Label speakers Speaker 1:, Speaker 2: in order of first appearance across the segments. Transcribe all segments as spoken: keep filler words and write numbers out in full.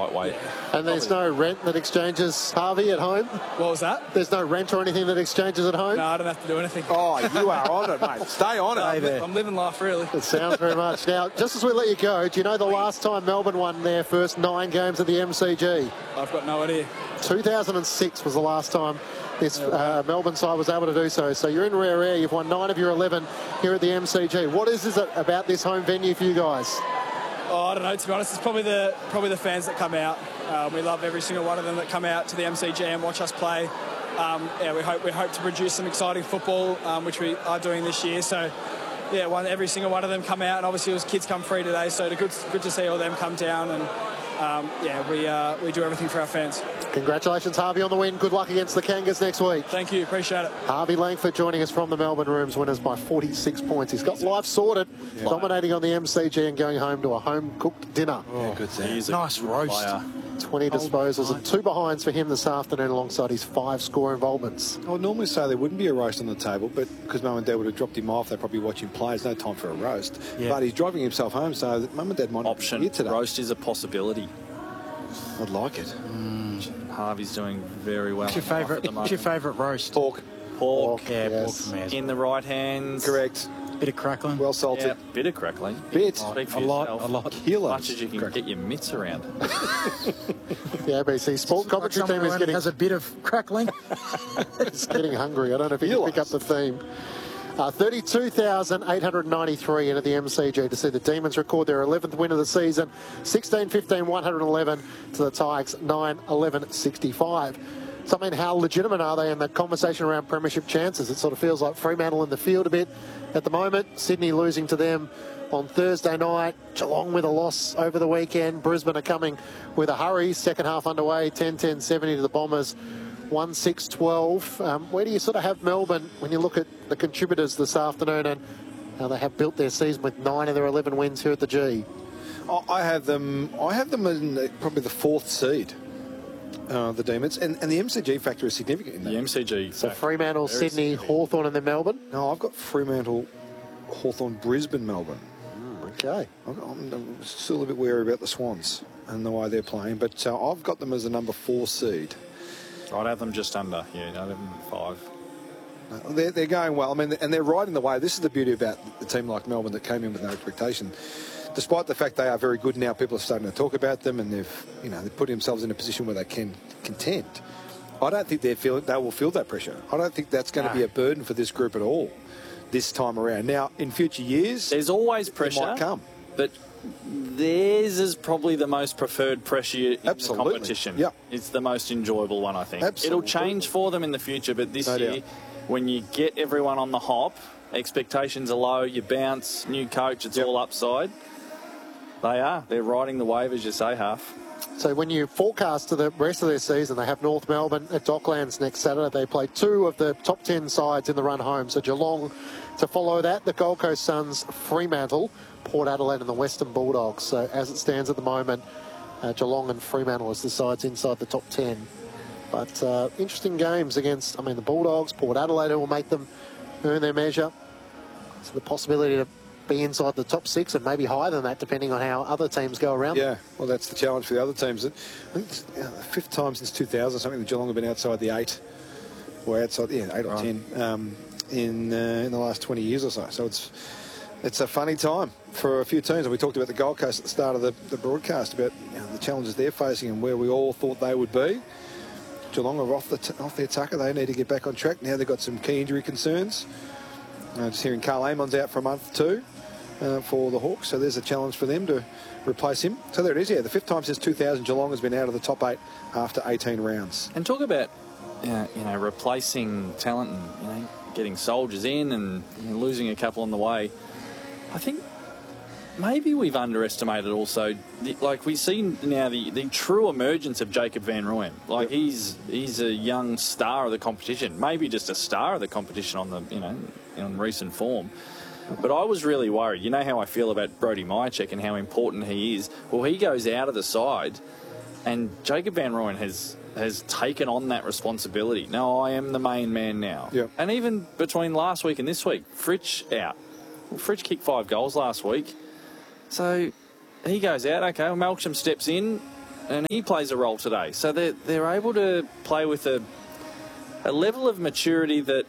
Speaker 1: lightweight.
Speaker 2: And there's no rent that exchanges, Harvey, at home?
Speaker 3: What was that?
Speaker 2: There's no rent or anything that exchanges at home?
Speaker 3: No, I don't have to do anything.
Speaker 4: Oh, you are on it, mate. Stay on it.
Speaker 3: I'm, I'm living life, really.
Speaker 2: It sounds very much. Now, just as we let you go, do you know the last time Melbourne won their first nine games at the M C G?
Speaker 3: I've got no idea.
Speaker 2: two thousand six was the last time this uh, Melbourne side was able to do so. So you're in rare air. You've won nine of your eleven here at the M C G. What is it about this home venue for you guys?
Speaker 3: Oh, I don't know, to be honest. It's probably the probably the fans that come out. Um, we love every single one of them that come out to the M C G and watch us play. Um, yeah, we hope we hope to produce some exciting football, um, which we are doing this year. So, yeah, one every single one of them come out, and obviously it was kids come free today. So, it's good good to see all them come down, and um, yeah, we uh, we do everything for our fans.
Speaker 2: Congratulations, Harvey, on the win. Good luck against the Kangas next week.
Speaker 3: Thank you, appreciate it.
Speaker 2: Harvey Langford joining us from the Melbourne Rooms, winners by forty-six points. He's got life sorted, yeah. dominating on the M C G and going home to a home-cooked dinner.
Speaker 4: Oh, yeah, good thing.
Speaker 1: Nice roast. Player.
Speaker 2: twenty disposals and two behinds for him this afternoon alongside his five score involvements.
Speaker 4: I would normally say there wouldn't be a roast on the table, but because Mum and Dad would have dropped him off, they'd probably watch him play. There's no time for a roast. Yeah. But he's driving himself home, so that Mum and Dad might
Speaker 1: Option.
Speaker 4: be here today.
Speaker 1: Roast is a possibility.
Speaker 4: I'd like it.
Speaker 1: Mm. Harvey's doing very well.
Speaker 5: What's your favourite? What's your favourite roast?
Speaker 4: Pork.
Speaker 1: Pork.
Speaker 5: Pork yeah,
Speaker 2: yes.
Speaker 5: pork from
Speaker 1: in the right hands.
Speaker 4: Correct.
Speaker 5: Bit of crackling.
Speaker 4: Well salted.
Speaker 1: Yeah, bit of crackling.
Speaker 4: Bit.
Speaker 1: Speak for
Speaker 5: a
Speaker 1: yourself.
Speaker 5: lot, a lot.
Speaker 4: Kilos.
Speaker 1: As much as you can
Speaker 4: Crackling.
Speaker 1: get your mitts around.
Speaker 2: The A B C Sport commentary
Speaker 5: like
Speaker 2: team is getting...
Speaker 5: has a bit of crackling.
Speaker 2: It's getting hungry. I don't know if you can pick up the theme. Uh, thirty-two thousand eight hundred ninety-three in at the M C G to see the Demons record their eleventh win of the season. sixteen fifteen one hundred eleven to the Tigers nine eleven sixty-five. So, I mean, how legitimate are they in the conversation around premiership chances? It sort of feels like Fremantle in the field a bit at the moment. Sydney losing to them on Thursday night. Geelong with a loss over the weekend. Brisbane are coming with a hurry. Second half underway. ten ten seventy to the Bombers. one six twelve. Um, where do you sort of have Melbourne when you look at the contributors this afternoon and how they have built their season with nine of their eleven wins here at the G?
Speaker 4: I have them. I have them in the, probably the fourth seed. Uh, the Demons and, and the M C G factor is significant in that.
Speaker 1: The M C G.
Speaker 2: So Fremantle, Sydney, Hawthorn, and then Melbourne.
Speaker 4: No, I've got Fremantle, Hawthorn, Brisbane, Melbourne.
Speaker 2: Mm, okay.
Speaker 4: I'm, I'm still a bit wary about the Swans and the way they're playing, but uh, I've got them as a number four seed.
Speaker 1: I'd have them just under. Yeah, I'd have them five.
Speaker 4: Uh, they're, they're going well. I mean, and they're riding the wave. This is the beauty about a team like Melbourne that came in with no expectation. Despite the fact they are very good now, people are starting to talk about them, and they've, you know, they've put themselves in a position where they can contend. I don't think they feel they will feel that pressure. I don't think that's going no. to be a burden for this group at all this time around. Now, in future years,
Speaker 1: there's always pressure.
Speaker 4: It might come,
Speaker 1: but theirs is probably the most preferred pressure in
Speaker 4: Absolutely.
Speaker 1: the competition.
Speaker 4: Yep.
Speaker 1: It's the most enjoyable one, I think.
Speaker 4: Absolutely.
Speaker 1: It'll change for them in the future, but this
Speaker 4: no
Speaker 1: year,
Speaker 4: doubt.
Speaker 1: when you get everyone on the hop, expectations are low, you bounce, new coach, it's
Speaker 4: yep.
Speaker 1: all upside. They are. They're riding the wave, as you say, Half.
Speaker 2: So when you forecast to the rest of their season, they have North Melbourne at Docklands next Saturday. They play two of the top ten sides in the run home. So Geelong to follow that, the Gold Coast Suns, Fremantle, Port Adelaide and the Western Bulldogs. So as it stands at the moment, uh, Geelong and Fremantle as the sides inside the top ten. But uh, interesting games against, I mean, the Bulldogs, Port Adelaide will make them earn their measure. So the possibility to be inside the top six and maybe higher than that, depending on how other teams go around.
Speaker 4: Yeah, well, that's the challenge for the other teams. I think it's uh, the fifth time since two thousand something that Geelong have been outside the eight, or outside, yeah, eight or
Speaker 1: right.
Speaker 4: ten um, in uh, in the last twenty years or so. So it's it's a funny time for a few teams. And we talked about the Gold Coast at the start of the, the broadcast about, you know, the challenges they're facing and where we all thought they would be. Geelong are off the t off their tucker. They need to get back on track. Now they've got some key injury concerns. Uh, just hearing Carl Amon's out for a month too. Uh, for the Hawks, so there's a challenge for them to replace him. So there it is, yeah, the fifth time since two thousand Geelong has been out of the top eight after eighteen rounds.
Speaker 1: And talk about, uh, you know, replacing talent and, you know, getting soldiers in and, you know, losing a couple on the way. I think maybe we've underestimated also, the, like we see now the, the true emergence of Jacob van Rooyen. Like yep. he's he's a young star of the competition, maybe just a star of the competition on the, you know, in recent form. But I was really worried. You know how I feel about Brody Myercheck and how important he is. Well, he goes out of the side, and Jacob van Rooyen has has taken on that responsibility. No, I am the main man now.
Speaker 4: Yep.
Speaker 1: And even between last week and this week, Fritsch out. Well, Fritsch kicked five goals last week. So he goes out. Okay, well, Melksham steps in, and he plays a role today. So they're, they're able to play with a, a level of maturity that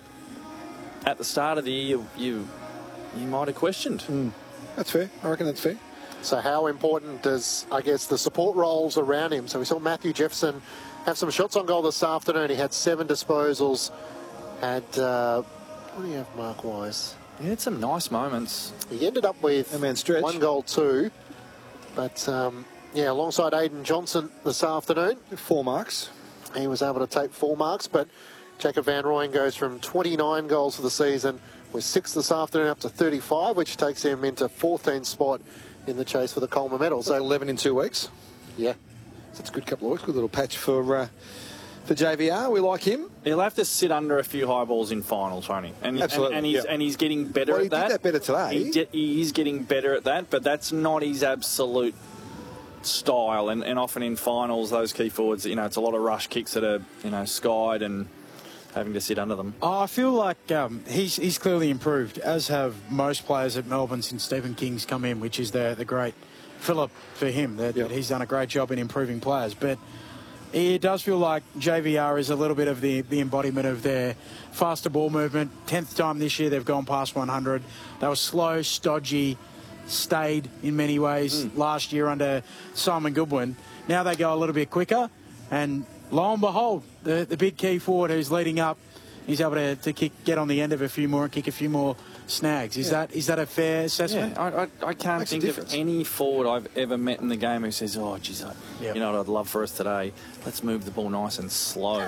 Speaker 1: at the start of the year you, you, you might have questioned.
Speaker 4: Mm. That's fair. I reckon that's fair.
Speaker 2: So how important does, I guess, the support roles around him? So we saw Matthew Jefferson have some shots on goal this afternoon. He had seven disposals. Had, uh, what do you have mark-wise?
Speaker 1: He had some nice moments.
Speaker 2: He ended up with
Speaker 4: man stretch.
Speaker 2: one goal, two. But, um, yeah, alongside Aidan Johnson this afternoon.
Speaker 4: Four marks.
Speaker 2: He was able to take four marks, but Jacob Van Rooyen goes from twenty-nine goals for the season with six this afternoon up to thirty-five, which takes him into fourteenth spot in the chase for the Coleman medal.
Speaker 4: So eleven in two weeks.
Speaker 2: Yeah.
Speaker 4: So it's a good couple of weeks. Good little patch for uh, for J V R. We like him.
Speaker 1: He'll have to sit under a few high balls in final, Tony. And,
Speaker 4: Absolutely.
Speaker 1: And, and, he's,
Speaker 4: yeah.
Speaker 1: and he's getting better
Speaker 4: well,
Speaker 1: at
Speaker 4: he
Speaker 1: that.
Speaker 4: He did that better today.
Speaker 1: He, di- he is getting better at that, but that's not his absolute style. And, and often in finals, those key forwards, you know, it's a lot of rush kicks that are, you know, skied and having to sit under them.
Speaker 5: Oh, I feel like um, he's he's clearly improved, as have most players at Melbourne since Stephen King's come in, which is the the great Phillip for him. That,
Speaker 4: yep.
Speaker 5: that he's done a great job in improving players. But it does feel like J V R is a little bit of the, the embodiment of their faster ball movement. Tenth time this year they've gone past one hundred. They were slow, stodgy, stayed in many ways mm. last year under Simon Goodwin. Now they go a little bit quicker, and lo and behold, the, the big key forward who's leading up, he's able to, to kick, get on the end of a few more and kick a few more snags. Is yeah. that is that a fair assessment?
Speaker 1: Yeah, I, I, I can't
Speaker 4: Makes
Speaker 1: think of any forward I've ever met in the game who says, oh, geez, I, yep. you know what I'd love for us today? Let's move the ball nice and slow.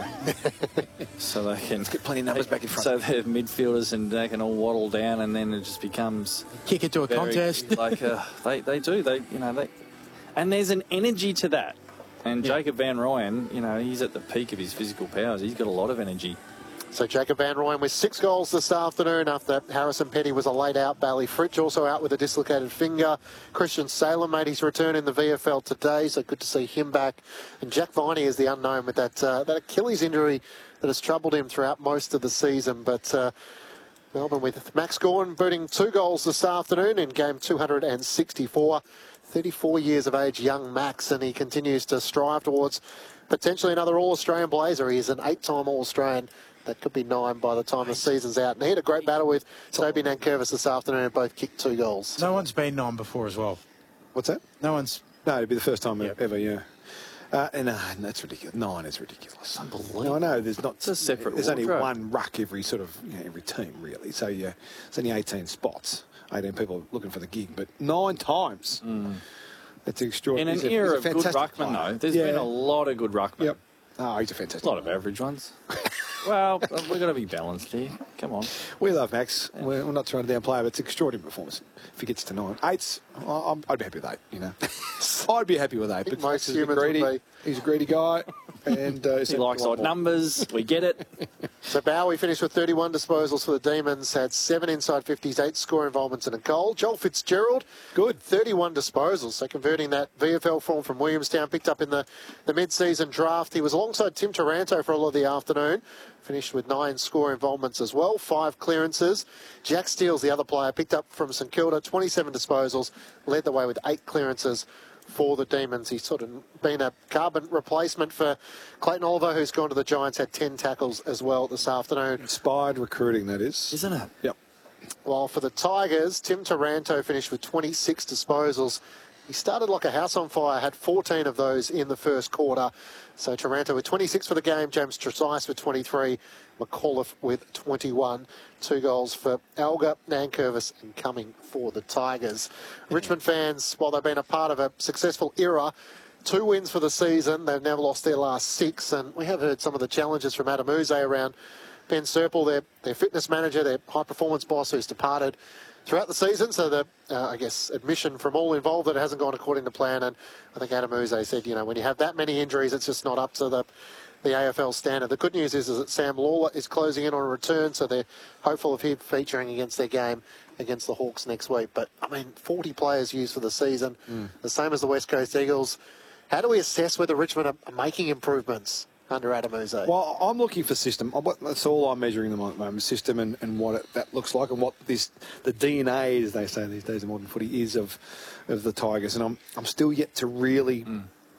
Speaker 1: so they can...
Speaker 4: Let's get plenty of numbers
Speaker 1: they,
Speaker 4: back in front.
Speaker 1: So they're midfielders and they can all waddle down, and then it just becomes...
Speaker 5: Kick it to a
Speaker 1: very,
Speaker 5: contest.
Speaker 1: like uh, they, they do. They you know they, And there's an energy to that. And yeah. Jacob Van Rooyen, you know, he's at the peak of his physical powers. He's got a lot of energy.
Speaker 2: So Jacob Van Rooyen with six goals this afternoon after Harrison Petty was a late out. Bailey Fritsch also out with a dislocated finger. Christian Salem made his return in the V F L today, so good to see him back. And Jack Viney is the unknown with that, uh, that Achilles injury that has troubled him throughout most of the season. But uh, Melbourne with Max Gawn booting two goals this afternoon in game two hundred sixty-four. thirty-four years of age, young Max, and he continues to strive towards potentially another All-Australian Blazer. He is an eight-time All-Australian. That could be nine by the time the season's out. And he had a great battle with Toby Nankervis this afternoon and both kicked two goals.
Speaker 5: No one's been nine before as well.
Speaker 4: What's that?
Speaker 5: No one's...
Speaker 4: No, it'd be the first time
Speaker 5: yep.
Speaker 4: ever, yeah. Uh, and uh, that's ridiculous. Nine is ridiculous.
Speaker 1: Unbelievable.
Speaker 4: No, I know there's not...
Speaker 1: It's a separate
Speaker 4: There's only
Speaker 1: wardrobe.
Speaker 4: one ruck every sort of, you know, every team, really. So, yeah, it's only eighteen spots. eighteen people looking for the gig. But nine times.
Speaker 1: Mm.
Speaker 4: That's extraordinary.
Speaker 1: In an
Speaker 4: he's
Speaker 1: era
Speaker 4: a,
Speaker 1: of good ruckmen,
Speaker 4: player.
Speaker 1: though, there's
Speaker 4: yeah.
Speaker 1: been a lot of good ruckmen.
Speaker 4: Yep. Oh, he's a fantastic
Speaker 1: A lot of average ones. Well, we've got to be balanced here. Come on.
Speaker 4: We love Max. Yeah. We're, we're not trying to downplay, but it's an extraordinary performance. If he gets to nine. Eight's, I'm, I'd be happy with eight, you know. I'd be happy with eight. But
Speaker 2: most
Speaker 4: he's
Speaker 2: humans
Speaker 4: greedy,
Speaker 2: would be.
Speaker 4: He's a greedy guy. And uh,
Speaker 1: he likes odd numbers. We get it.
Speaker 2: So Bowie finished with thirty-one disposals for the Demons, had seven inside fifties, eight score involvements and a goal. Joel Fitzgerald, good, thirty-one disposals. So converting that V F L form from Williamstown, picked up in the, the mid-season draft. He was alongside Tim Taranto for all of the afternoon. Finished with nine score involvements as well, five clearances. Jack Steele's the other player, picked up from St Kilda, twenty-seven disposals, led the way with eight clearances for the Demons. He's sort of been a carbon replacement for Clayton Oliver, who's gone to the Giants, had ten tackles as well this afternoon.
Speaker 4: Inspired recruiting, that is.
Speaker 1: Isn't it?
Speaker 4: Yep.
Speaker 2: While for the Tigers, Tim Taranto finished with twenty-six disposals. He started like a house on fire, had fourteen of those in the first quarter. So Taranto with twenty-six for the game, James Tresice with twenty-three, McAuliffe with twenty-one. Two goals for Alga, Nankervis, and Cumming for the Tigers. Yeah. Richmond fans, while they've been a part of a successful era, two wins for the season. They've now lost their last six, and we have heard some of the challenges from Adam Uze around Ben Serple, their, their fitness manager, their high-performance boss who's departed throughout the season. So the, uh, I guess, admission from all involved that it hasn't gone according to plan. And I think Adam Uze said, you know, when you have that many injuries, it's just not up to the the A F L standard. The good news is, is that Sam Lawler is closing in on a return, so they're hopeful of him featuring against their game against the Hawks next week. But, I mean, forty players used for the season, mm. the same as the West Coast Eagles. How do we assess whether Richmond are making improvements under Adam Uze?
Speaker 4: Well, I'm looking for system. That's all I'm measuring them on at the moment, system and, and what it, that looks like and what this the D N A, as they say these days in modern footy, is of of the Tigers. And I'm I'm still yet to really mm.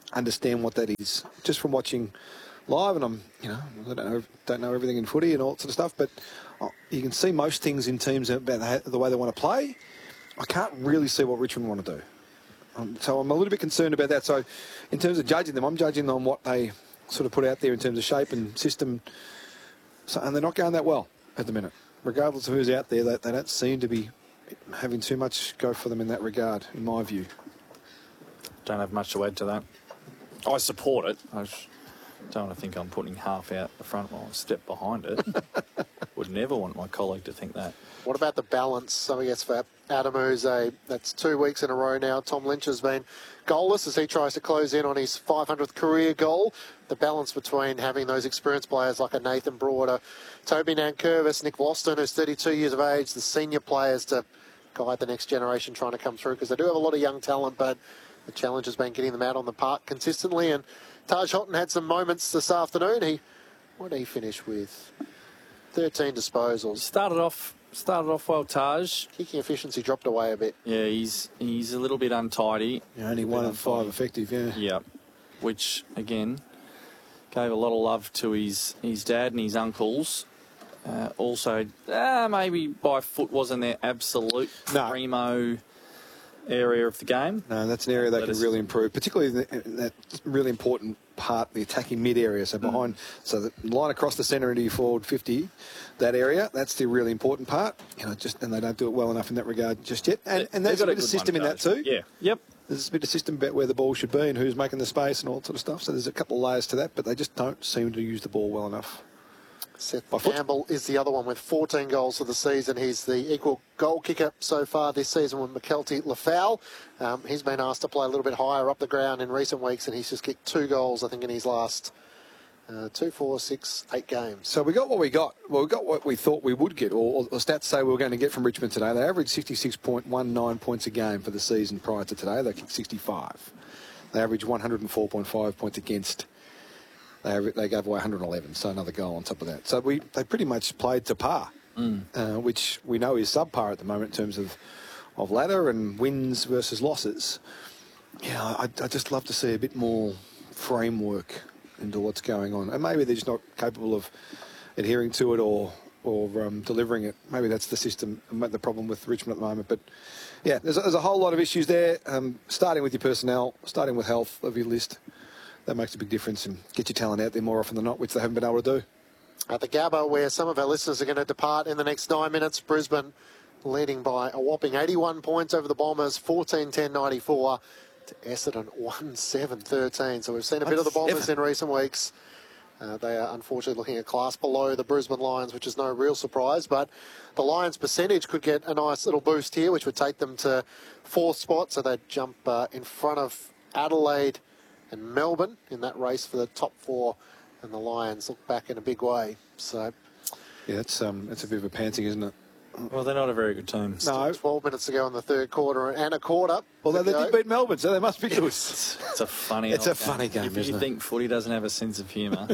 Speaker 4: understand what that is just from watching live. And I'm, you know, I don't know, don't know everything in footy and all that sort of stuff, but you can see most things in teams about the way they want to play. I can't really see what Richmond want to do. Um, so I'm a little bit concerned about that. So in terms of judging them, I'm judging them on what they sort of put out there in terms of shape and system. So, and they're not going that well at the minute. Regardless of who's out there, they, they don't seem to be having too much go for them in that regard, in my view.
Speaker 1: Don't have much to add to that. I support it. I just don't want to think I'm putting half out the front while I step behind it. Would never want my colleague to think that.
Speaker 2: What about the balance? So I guess for Adam Uze, that's two weeks in a row now. Tom Lynch has been goalless as he tries to close in on his five hundredth career goal. The balance between having those experienced players like a Nathan Broad, a Toby Nankervis, Nick Vlauston, who's thirty-two years of age, the senior players to guide the next generation trying to come through, because they do have a lot of young talent, but the challenge has been getting them out on the park consistently. And Taj Houghton had some moments this afternoon. He, what did he finish with? thirteen disposals.
Speaker 1: Started off started off well, Taj.
Speaker 2: Kicking efficiency dropped away a bit.
Speaker 1: Yeah, he's he's a little bit untidy.
Speaker 4: Yeah, only one of five effective, yeah.
Speaker 1: Yeah, which, again, gave a lot of love to his, his dad and his uncles. Uh, also, uh, maybe by foot wasn't their absolute
Speaker 4: no.
Speaker 1: primo area of the game.
Speaker 4: No, that's an area they
Speaker 1: That
Speaker 4: can
Speaker 1: is-
Speaker 4: really improve, particularly in the, in that really important part, the attacking mid area. So behind, mm. so the line across the centre into your forward fifty, that area, that's the really important part. You know, just and they don't do it well enough in that regard just yet. And, and there's
Speaker 1: They've
Speaker 4: a
Speaker 1: got
Speaker 4: bit of
Speaker 1: good
Speaker 4: system
Speaker 1: one,
Speaker 4: in that
Speaker 1: Taj.
Speaker 4: too.
Speaker 1: Yeah. Yep.
Speaker 4: There's a bit of system about where the ball should be and who's making the space and all that sort of stuff. So there's a couple of layers to that, but they just don't seem to use the ball well enough.
Speaker 2: Seth Campbell is the other one with fourteen goals for the season. He's the equal goal kicker so far this season with McKelty Lafau. Um, he's been asked to play a little bit higher up the ground in recent weeks, and he's just kicked two goals, I think, in his last uh, two, four, six, eight games.
Speaker 4: So we got what we got. Well, we got what we thought we would get, or, or stats say we were going to get from Richmond today. They averaged sixty-six point one nine points a game for the season prior to today. They kicked sixty-five. They averaged one hundred four point five points against. They, they gave away one hundred eleven, so another goal on top of that. So we they pretty much played to par, mm. uh, which we know is subpar at the moment in terms of, of ladder and wins versus losses. Yeah, I, I just love to see a bit more framework into what's going on. And maybe they're just not capable of adhering to it or or um, delivering it. Maybe that's the system, the problem with Richmond at the moment. But, yeah, there's a, there's a whole lot of issues there, um, starting with your personnel, starting with health of your list. That makes a big difference and get your talent out there more often than not, which they haven't been able to do.
Speaker 2: At the Gabba, where some of our listeners are going to depart in the next nine minutes, Brisbane leading by a whopping eighty-one points over the Bombers, fourteen ten ninety-four to Essendon, one seven thirteen. So we've seen a bit of the Bombers in recent weeks. Uh, they are unfortunately looking a class below the Brisbane Lions, which is no real surprise. But the Lions' percentage could get a nice little boost here, which would take them to fourth spot. So they'd jump uh, in front of Adelaide and Melbourne in that race for the top four, and the Lions look back in a big way. So,
Speaker 4: yeah, that's um, that's a bit of a pantsing, isn't it?
Speaker 1: Well, they're not a very good team.
Speaker 2: No, twelve minutes to go in the third quarter and a quarter.
Speaker 4: Well, they did beat Melbourne, so they must be good.
Speaker 1: It's, it's a funny.
Speaker 4: It's a
Speaker 1: game.
Speaker 4: funny game.
Speaker 1: If
Speaker 4: isn't
Speaker 1: you
Speaker 4: it?
Speaker 1: think footy doesn't have a sense of humour,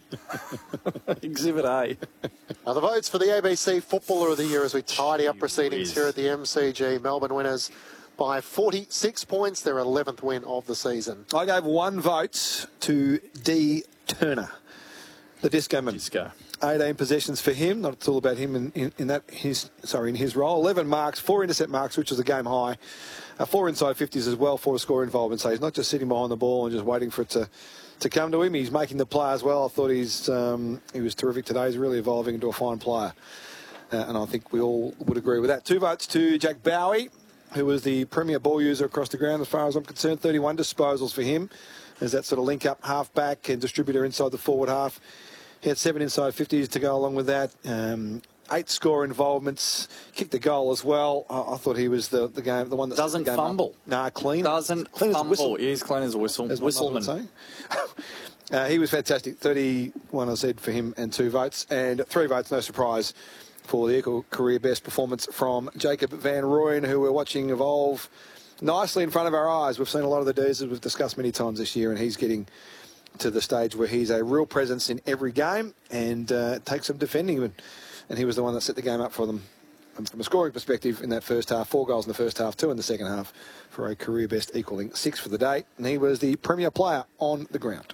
Speaker 1: Exhibit A.
Speaker 2: Now the votes for the A B C Footballer of the Year as we tidy up proceedings
Speaker 1: whiz.
Speaker 2: here at the M C G. Melbourne winners by forty-six points, their eleventh win of the season.
Speaker 4: I gave one vote to D. Turner, the disco man.
Speaker 1: Disco.
Speaker 4: eighteen possessions for him. Not it's all about him in, in, in that his sorry in his role. eleven marks, four intercept marks, which is a game high. Uh, four inside fifties as well, four score involvement. So he's not just sitting behind the ball and just waiting for it to, to come to him. He's making the play as well. I thought he's um, he was terrific today. He's really evolving into a fine player, uh, and I think we all would agree with that. Two votes to Jack Bowie, who was the premier ball user across the ground as far as I'm concerned. thirty-one disposals for him as that sort of link-up half-back and distributor inside the forward half. He had seven inside fifties to go along with that. Um, eight score involvements. Kicked the goal as well. I, I thought he was the, the game, the one that
Speaker 1: Doesn't
Speaker 4: the game
Speaker 1: fumble.
Speaker 4: Up. Nah, clean.
Speaker 1: Doesn't
Speaker 4: clean
Speaker 1: fumble.
Speaker 4: As a whistle.
Speaker 1: He's clean as a whistle.
Speaker 4: As my mum would
Speaker 1: Whistleman.
Speaker 4: say. uh, he was fantastic. thirty-one, I said, for him and two votes. And three votes, no surprise, for the equal career best performance from Jacob Van Rooyen, who we're watching evolve nicely in front of our eyes. We've seen a lot of the dudes as we've discussed many times this year, and he's getting to the stage where he's a real presence in every game, and uh, it takes some defending, and, and he was the one that set the game up for them And from a scoring perspective, in that first half, four goals in the first half, two in the second half, for a career best equalling six for the day. And he was the premier player on the ground.